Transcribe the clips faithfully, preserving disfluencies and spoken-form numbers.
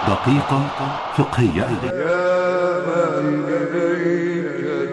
دقيقة فقهية. يا من إليك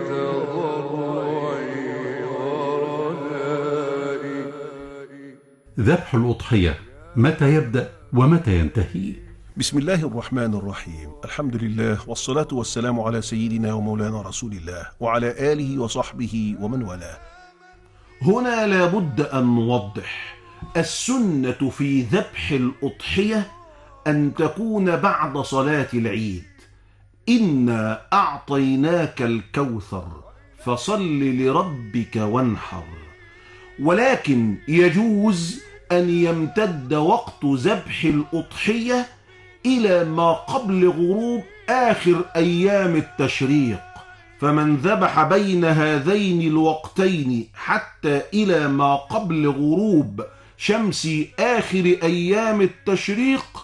تضرعي ورجائي. ذبح الأضحية متى يبدأ ومتى ينتهي؟ بسم الله الرحمن الرحيم. الحمد لله والصلاة والسلام على سيدنا ومولانا رسول الله وعلى آله وصحبه ومن والاه. هنا لابد أن نوضح السنة في ذبح الأضحية أن تكون بعد صلاة العيد. إنا أعطيناك الكوثر فصل لربك وانحر. ولكن يجوز أن يمتد وقت ذبح الأضحية إلى ما قبل غروب آخر أيام التشريق، فمن ذبح بين هذين الوقتين حتى إلى ما قبل غروب شمس آخر أيام التشريق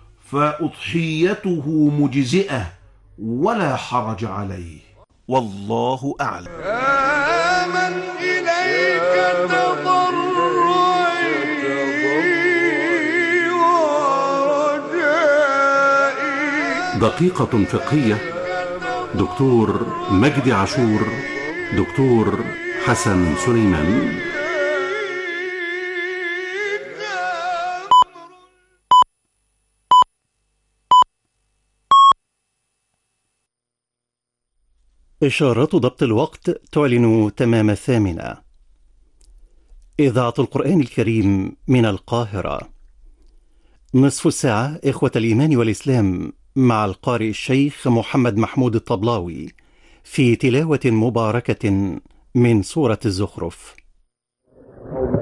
فأضحيته مجزئة ولا حرج عليه، والله أعلم. يا من إليك تضرعي ورجائي. دقيقة فقهية. دكتور مجدي عاشور، دكتور حسن سليمان. إشارات ضبط الوقت تعلن تمام الثامنة. إذاعة القرآن الكريم من القاهرة. نصف الساعة إخوة الإيمان والإسلام مع القارئ الشيخ محمد محمود الطبلاوي في تلاوة مباركة من سورة الزخرف.